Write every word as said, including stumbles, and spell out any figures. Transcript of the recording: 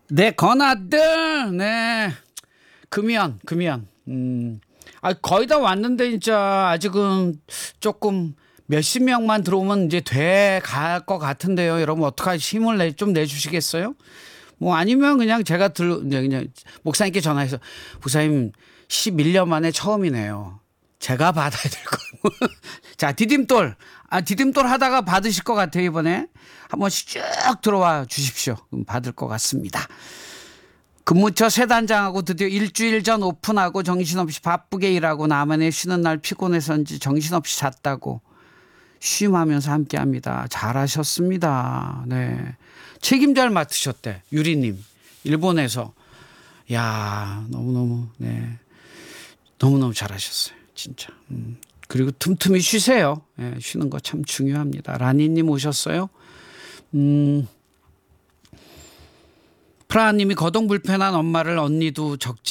네, 건아들, 네. 금연, 금연. 음. 아, 거의 다 왔는데, 진짜, 아직은 조금 몇십 명만 들어오면 이제 돼 갈 것 같은데요. 여러분, 어떡하지? 힘을 내, 좀 내주시겠어요? 뭐, 아니면 그냥 제가 들, 이제 그냥 목사님께 전화해서, 목사님, 십일 년 만에 처음이네요. 제가 받아야 될 거예요. 자, 디딤돌. 아, 디딤돌 하다가 받으실 것 같아요, 이번에. 한 번씩 쭉 들어와 주십시오. 그럼 받을 것 같습니다. 근무처 새 단장하고 드디어 일주일 전 오픈하고 정신없이 바쁘게 일하고 나만의 쉬는 날 피곤해서인지 정신없이 잤다고 쉼하면서 함께합니다. 잘하셨습니다. 네, 책임잘 맡으셨대. 유리님 일본에서. 야, 너무너무 네 너무너무 잘하셨어요. 진짜. 음. 그리고 틈틈이 쉬세요. 네, 쉬는 거 참 중요합니다. 라니님 오셨어요. 음. 프라하님이 거동 불편한 엄마를 언니도 적지